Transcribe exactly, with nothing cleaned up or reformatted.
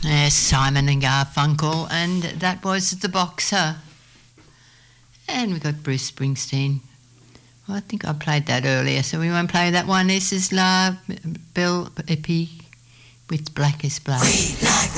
Yes, Simon and Garfunkel, and that was The Boxer. And we got Bruce Springsteen. Well, I think I played that earlier, so we won't play that one. This is La Belle Epique with Black is Black.